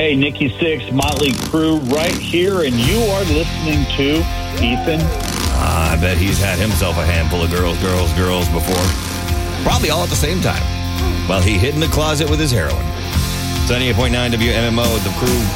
Hey, Nikki Sixx, Motley Crue, right here, and you are listening to Ethan. I bet he's had himself a handful of girls before. Probably all at the same time. While he hid in the closet with his heroin. 78.9 WMMO, The Crew.